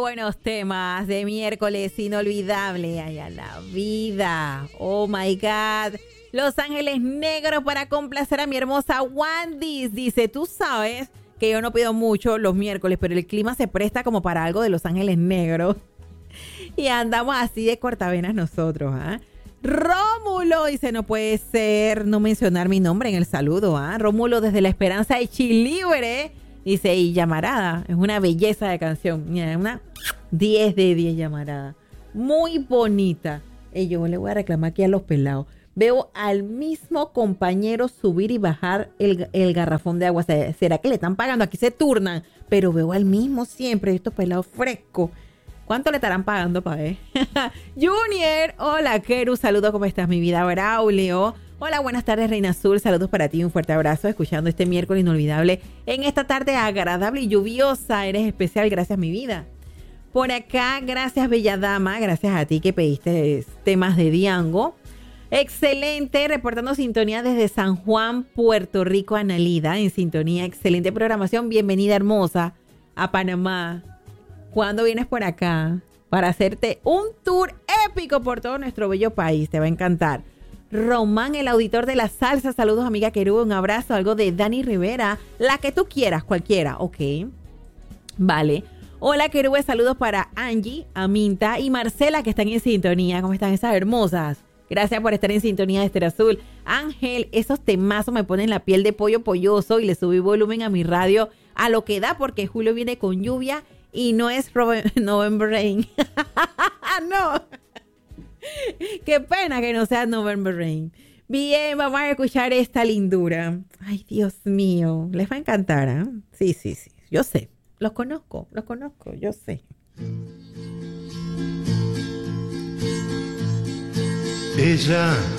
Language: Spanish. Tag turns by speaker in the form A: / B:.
A: buenos temas de miércoles inolvidable. Ay, a la vida. Oh my God. Los Ángeles Negros para complacer a mi hermosa Wandis. Dice, tú sabes que yo no pido mucho los miércoles, pero el clima se presta como para algo de Los Ángeles Negros. Y andamos así de cortavenas nosotros, ¿ah? Rómulo dice, no puede ser no mencionar mi nombre en el saludo, ¿ah? Rómulo desde La Esperanza de Chilibre. Dice, y Llamarada, es una belleza de canción. Mira, una 10 de 10 Llamarada. Muy bonita. Y yo le voy a reclamar aquí a los pelados. Veo al mismo compañero subir y bajar el garrafón de agua. ¿Será que le están pagando? Aquí se turnan. Pero veo al mismo siempre, estos pelados frescos. ¿Cuánto le estarán pagando para ver? Junior, hola, Keru, saludos, ¿cómo estás, mi vida? Braulio. Hola, buenas tardes, Reina Azul. Saludos para ti, un fuerte abrazo. Escuchando este miércoles inolvidable en esta tarde agradable y lluviosa. Eres especial, gracias, mi vida. Por acá, gracias, bella dama. Gracias a ti que pediste temas de Diango. Excelente, reportando sintonía desde San Juan, Puerto Rico, Analida. En sintonía, excelente programación. Bienvenida, hermosa, a Panamá. ¿Cuándo vienes por acá? Para hacerte un tour épico por todo nuestro bello país. Te va a encantar. Román, el auditor de la salsa. Saludos, amiga Querube. Un abrazo. Algo de Dani Rivera. La que tú quieras, cualquiera. Ok. Vale. Hola, Querube. Saludos para Angie, Aminta y Marcela, que están en sintonía. ¿Cómo están esas hermosas? Gracias por estar en sintonía de Estéreo Azul. Ángel, esos temazos me ponen la piel de pollo polloso y le subí volumen a mi radio a lo que da porque julio viene con lluvia y no es November Rain. No. Qué pena que no sea November Rain. Bien, vamos a escuchar esta lindura. Ay, Dios mío. Les va a encantar, ¿eh? Sí, sí, sí. Yo sé. Los conozco, yo sé.
B: Ella